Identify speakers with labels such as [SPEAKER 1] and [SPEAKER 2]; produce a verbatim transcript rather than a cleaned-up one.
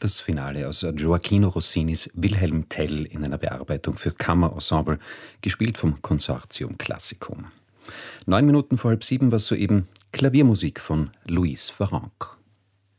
[SPEAKER 1] Das Finale aus Gioachino Rossinis Wilhelm Tell in einer Bearbeitung für Kammerensemble, gespielt vom Consortium Classicum. Neun Minuten vor halb sieben war soeben Klaviermusik von Louise Farrenc.